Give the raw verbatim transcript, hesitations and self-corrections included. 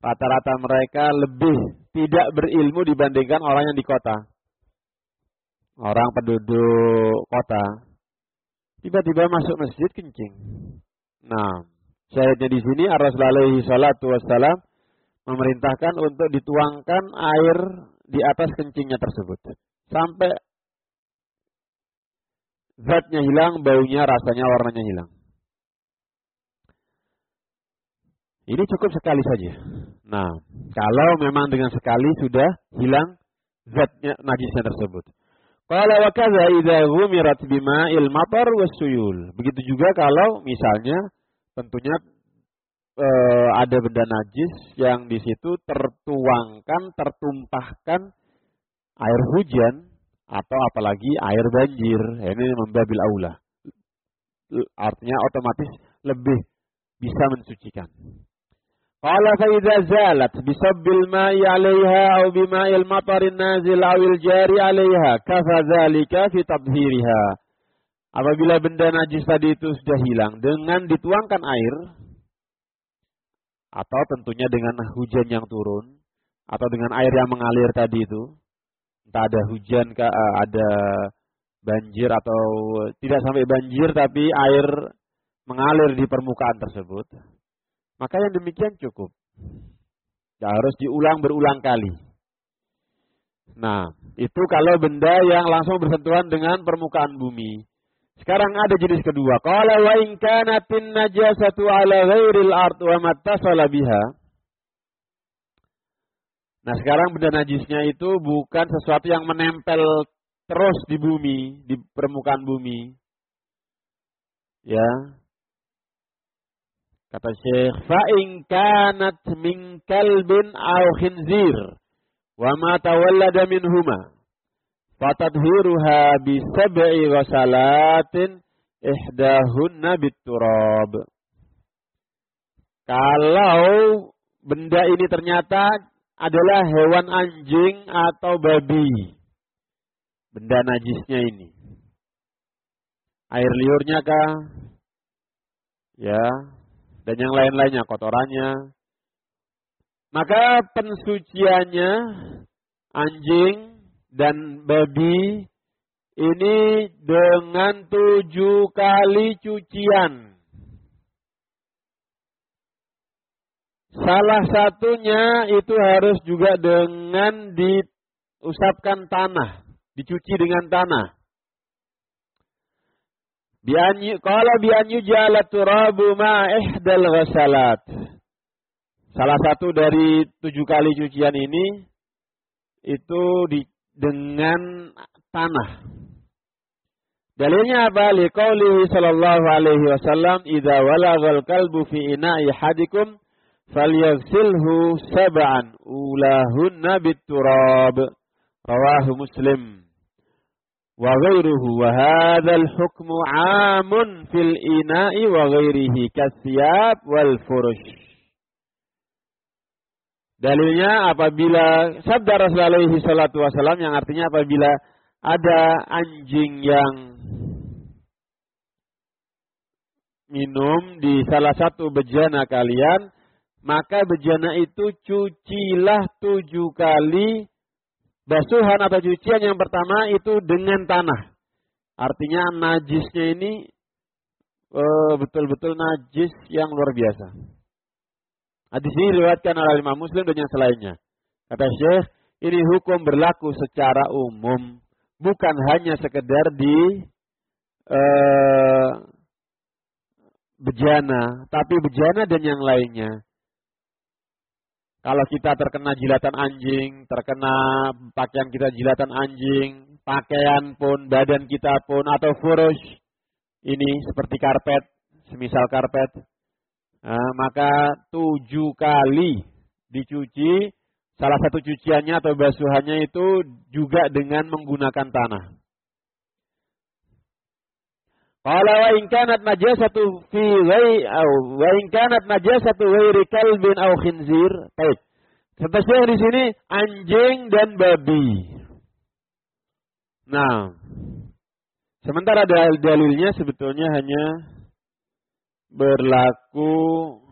rata-rata mereka lebih tidak berilmu dibandingkan orang yang di kota. Orang penduduk kota tiba-tiba masuk masjid kencing. Nah, syahidnya di sini Rasulullah alaihi salatu wassalam memerintahkan untuk dituangkan air di atas kencingnya tersebut sampai zatnya hilang, baunya, rasanya, warnanya hilang. Ini cukup sekali saja. Nah, kalau memang dengan sekali sudah hilang zatnya najisnya tersebut. Qala wa kadza idza ghumirat bima'il matar wassuyul. Begitu juga kalau misalnya tentunya e, ada benda najis yang di situ tertuangkan, tertumpahkan air hujan atau apalagi air banjir. Ini membabil aula. Artinya otomatis lebih bisa mensucikan. Qala fa idza zalat bisabbil ma'i 'alayha aw bima'il matarin nazil awil jari 'alayha kafa dzalika fi tadhhiriha. Apabila benda najis tadi itu sudah hilang dengan dituangkan air atau tentunya dengan hujan yang turun atau dengan air yang mengalir tadi itu, entah ada hujan kah, ada banjir atau tidak sampai banjir tapi air mengalir di permukaan tersebut, maka yang demikian cukup. Ya, harus diulang berulang kali. Nah, itu kalau benda yang langsung bersentuhan dengan permukaan bumi. Sekarang ada jenis kedua. Qala wa in kanatin najasatu ala ghairil ard wa mattasala biha. Nah, sekarang benda najisnya itu bukan sesuatu yang menempel terus di bumi, di permukaan bumi. Ya. Kata Syekh, fa in kanat min kalbin aw khinzir wa ma tawallada minhuma fatadhiruha bi sab'i ghasalatin ihdahunna bit-turab. Kalau benda ini ternyata adalah hewan anjing atau babi, benda najisnya ini, air liurnya kah, ya, dan yang lain-lainnya, kotorannya, maka pensuciannya anjing dan babi ini dengan tujuh kali cucian. Salah satunya itu harus juga dengan diusapkan tanah, dicuci dengan tanah. Qala bi an yuj'ala turabu ma ihdal ghasalat. Salah satu dari tujuh kali cucian ini itu di, dengan tanah. Dalilnya apa? Liqaulihi sallallahu alaihi wasallam, "Idza walaghal kalbu fi ina'i hadikum falyaghsilhu sab'an ulahunna bit-turab." Rawahu Muslim. Wa ghairuhu wa hadzal hukmu 'amun fil ina'i wa ghairihi kathiyab wal furush. Dalilnya apabila sabda Rasulullah alaihi salatu wasallam yang artinya apabila ada anjing yang minum di salah satu bejana kalian, maka bejana itu cucilah tujuh kali. Basuhan atau cucian yang pertama itu dengan tanah. Artinya najisnya ini uh, betul-betul najis yang luar biasa. Hadis ini diriwayatkan oleh Imam Muslim dan yang selainnya. Kata Syekh, ini hukum berlaku secara umum, bukan hanya sekedar di uh, bejana, tapi bejana dan yang lainnya. Kalau kita terkena jilatan anjing, terkena pakaian kita jilatan anjing, pakaian pun, badan kita pun, atau furush, ini seperti karpet, semisal karpet, nah, maka tujuh kali dicuci, salah satu cuciannya atau basuhannya itu juga dengan menggunakan tanah. Qala wa in kanat najasatu fi ghairi aw wa in kanat najasatu ghairi kalbin aw khinzir. Baik. Sebenarnya di sini anjing dan babi. Nah, sementara dalilnya sebetulnya hanya berlaku